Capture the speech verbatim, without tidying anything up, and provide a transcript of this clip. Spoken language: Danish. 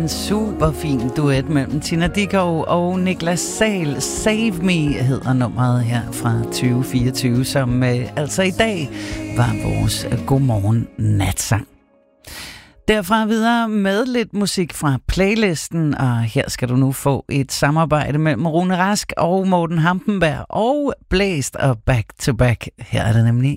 en super fin duet mellem Tina Dickow og Niklas Sahl. Save Me hedder nummeret her fra tyve fireogtyve, som øh, altså i dag var vores godmorgen natsang. Derfra videre med lidt musik fra playlisten, og her skal du nu få et samarbejde mellem Rune Rask og Morten Hampenberg og Blæst og Back to Back. Her er det nemlig